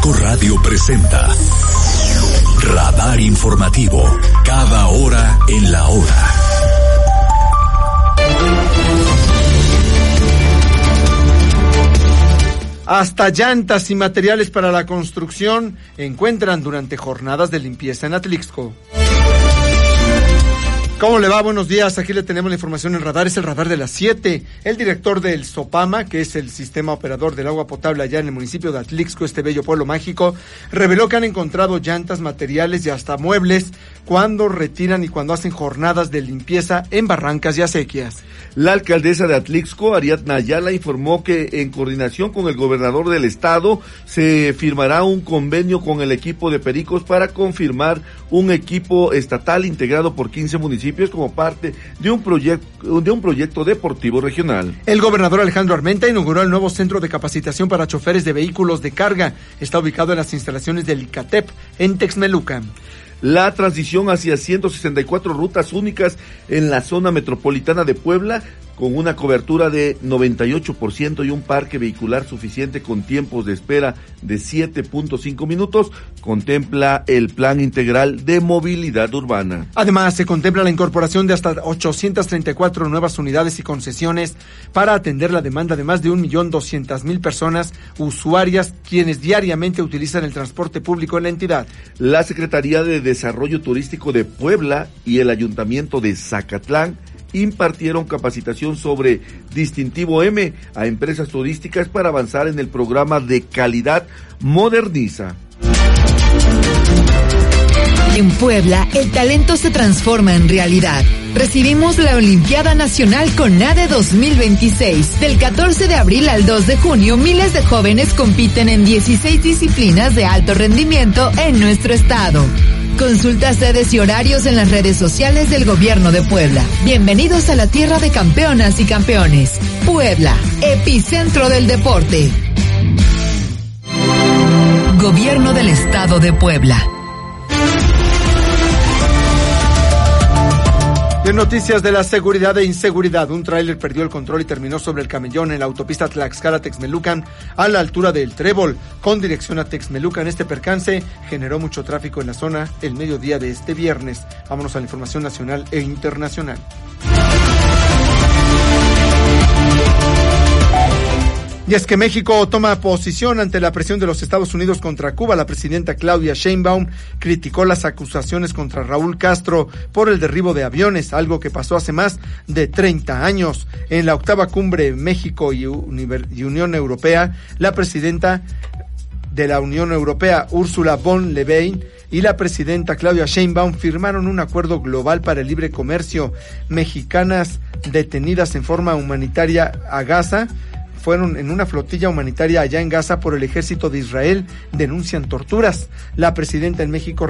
México Radio presenta Radar Informativo, cada hora en la hora. Hasta llantas y materiales para la construcción encuentran durante jornadas de limpieza en Atlixco. ¿Cómo le va? Buenos días, aquí le tenemos la información en Radar, es el Radar de las 7. El director del SOPAMA, que es el sistema operador del agua potable allá en el municipio de Atlixco, este bello pueblo mágico, reveló que han encontrado llantas, materiales y hasta muebles cuando retiran y cuando hacen jornadas de limpieza en barrancas y acequias. La alcaldesa de Atlixco, Ariadna Ayala, informó que en coordinación con el gobernador del estado se firmará un convenio con el equipo de pericos para confirmar un equipo estatal integrado por 15 municipios como parte de un proyecto deportivo regional. El gobernador Alejandro Armenta inauguró el nuevo centro de capacitación para choferes de vehículos de carga. Está ubicado en las instalaciones del ICATEP en Texmelucan. La transición hacia 164 rutas únicas en la zona metropolitana de Puebla, con una cobertura de 98% y un parque vehicular suficiente con tiempos de espera de 7.5 minutos, contempla el Plan Integral de Movilidad Urbana. Además, se contempla la incorporación de hasta 834 nuevas unidades y concesiones para atender la demanda de más de 1.200.000 personas usuarias, quienes diariamente utilizan el transporte público en la entidad. La Secretaría de Desarrollo Turístico de Puebla y el Ayuntamiento de Zacatlán impartieron capacitación sobre Distintivo M a empresas turísticas para avanzar en el programa de calidad Moderniza. En Puebla, el talento se transforma en realidad. Recibimos la Olimpiada Nacional CONADE 2026. Del 14 de abril al 2 de junio, miles de jóvenes compiten en 16 disciplinas de alto rendimiento en nuestro estado. Consulta sedes y horarios en las redes sociales del Gobierno de Puebla. Bienvenidos a la tierra de campeonas y campeones. Puebla, epicentro del deporte. Gobierno del Estado de Puebla. En noticias de la seguridad e inseguridad, un tráiler perdió el control y terminó sobre el camellón en la autopista Tlaxcala-Texmelucan a la altura del Trébol, con dirección a Texmelucan. Este percance generó mucho tráfico en la zona el mediodía de este viernes. Vámonos a la información nacional e internacional. Y es que México toma posición ante la presión de los Estados Unidos contra Cuba. La presidenta Claudia Sheinbaum criticó las acusaciones contra Raúl Castro por el derribo de aviones, algo que pasó hace más de 30 años. En la octava cumbre México y Unión Europea, la presidenta de la Unión Europea, Ursula von der Leyen, y la presidenta Claudia Sheinbaum firmaron un acuerdo global para el libre comercio. Mexicanas detenidas en forma humanitaria a Gaza fueron en una flotilla humanitaria allá en Gaza por el ejército de Israel, denuncian torturas. La presidenta en México